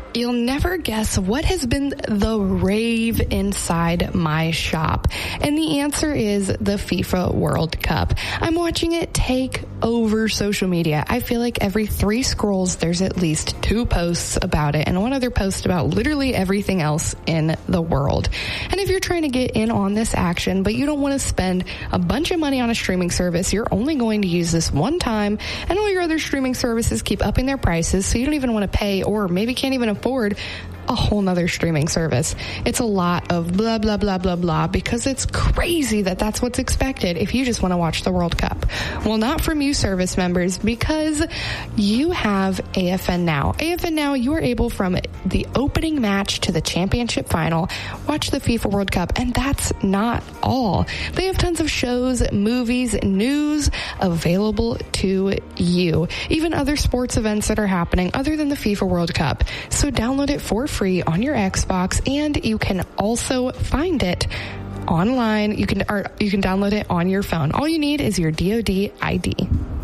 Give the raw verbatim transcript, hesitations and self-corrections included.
You'll never guess what has been the rave inside my shop. And the answer is the FIFA World Cup. I'm watching it take over social media. I feel like every three scrolls, there's at least two posts about it and one other post about literally everything else in the world. And if you're trying to get in on this action, but you don't want to spend a bunch of money on a streaming service, you're only going to use this one time, and all your other streaming services keep upping their prices, so you don't even want to pay or maybe can't even afford a whole nother streaming service. It's a lot of blah, blah, blah, blah, blah, because it's crazy that that's what's expected if you just want to watch the World Cup. Well, not from you service members, because you have A F N Now. A F N Now, you are able from the opening match to the championship final, watch the FIFA World Cup, and that's not all. They have tons of shows, movies, news available to you. Even other sports events that are happening other than the FIFA World Cup. So download it for free on your Xbox, and you can also find it online. You can or you can download it on your phone. All you need is your D O D I D.